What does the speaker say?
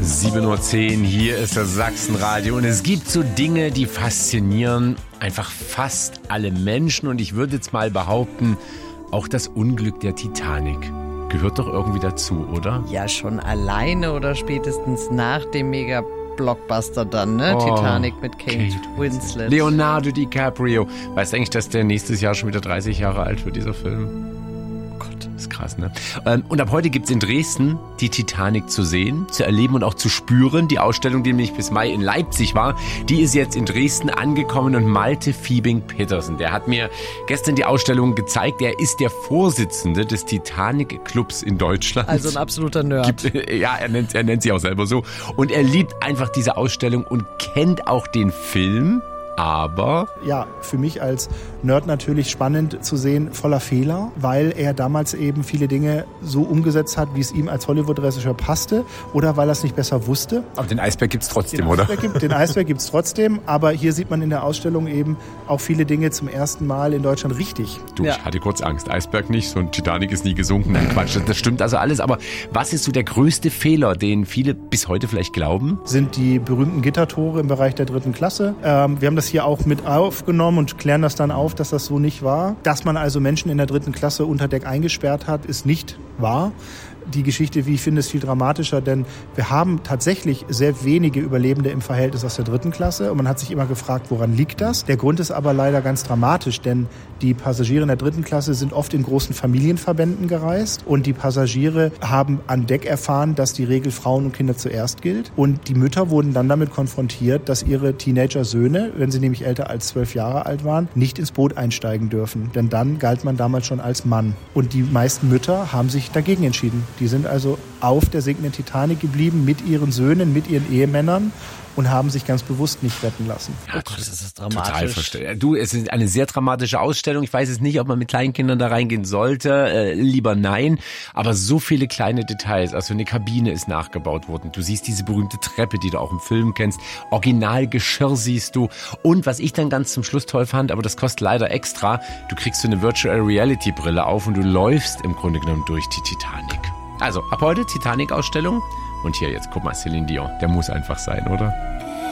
7:10 Uhr, hier ist das Sachsenradio und es gibt so Dinge, die faszinieren einfach fast alle Menschen und ich würde jetzt mal behaupten, auch das Unglück der Titanic gehört doch irgendwie dazu, oder? Ja, schon alleine oder spätestens nach dem Mega-Blockbuster dann, ne? Titanic mit Kate Winslet. Leonardo DiCaprio. Weißt du eigentlich, dass der nächstes Jahr schon wieder 30 Jahre alt wird, dieser Film? Ist krass, ne? Und ab heute gibt's in Dresden die Titanic zu sehen, zu erleben und auch zu spüren. Die Ausstellung, die nämlich bis Mai in Leipzig war, die ist jetzt in Dresden angekommen und Malte Fiebing-Petersen, der hat mir gestern die Ausstellung gezeigt. Er ist der Vorsitzende des Titanic-Clubs in Deutschland. Also ein absoluter Nerd. Ja, er nennt sich auch selber so. Und er liebt einfach diese Ausstellung und kennt auch den Film. Aber ja, für mich als Nerd natürlich spannend zu sehen, voller Fehler, weil er damals eben viele Dinge so umgesetzt hat, wie es ihm als Hollywood-Regisseur passte oder weil er es nicht besser wusste. Aber den Eisberg gibt's trotzdem, oder? Den Eisberg gibt's trotzdem, aber hier sieht man in der Ausstellung eben auch viele Dinge zum ersten Mal in Deutschland richtig. Du, ich hatte kurz Angst, Eisberg nicht, so ein Titanic ist nie gesunken. Nein, Quatsch, das stimmt also alles, aber was ist so der größte Fehler, den viele bis heute vielleicht glauben? Sind die berühmten Gittertore im Bereich der 3. Klasse. Wir haben das hier auch mit aufgenommen und klären das dann auf, dass das so nicht war. Dass man also Menschen in der 3. Klasse unter Deck eingesperrt hat, ist nicht wahr. Die Geschichte, wie ich finde, ist viel dramatischer, denn wir haben tatsächlich sehr wenige Überlebende im Verhältnis aus der 3. Klasse und man hat sich immer gefragt, woran liegt das? Der Grund ist aber leider ganz dramatisch, denn die Passagiere in der 3. Klasse sind oft in großen Familienverbänden gereist und die Passagiere haben an Deck erfahren, dass die Regel Frauen und Kinder zuerst gilt und die Mütter wurden dann damit konfrontiert, dass ihre Teenager-Söhne, wenn sie nämlich älter als 12 Jahre alt waren, nicht ins Boot einsteigen dürfen, denn dann galt man damals schon als Mann und die meisten Mütter haben sich dagegen entschieden. Die sind also auf der sinkenden Titanic geblieben mit ihren Söhnen, mit ihren Ehemännern und haben sich ganz bewusst nicht retten lassen. Ja, das ist dramatisch. Total du, es ist eine sehr dramatische Ausstellung. Ich weiß jetzt nicht, ob man mit Kleinkindern da reingehen sollte. Lieber nein. Aber so viele kleine Details. Also eine Kabine ist nachgebaut worden. Du siehst diese berühmte Treppe, die du auch im Film kennst. Originalgeschirr siehst du. Und was ich dann ganz zum Schluss toll fand, aber das kostet leider extra, du kriegst so eine Virtual Reality Brille auf und du läufst im Grunde genommen durch die Titanic. Also, ab heute Titanic-Ausstellung. Und hier jetzt, guck mal, Céline Dion. Der muss einfach sein, oder?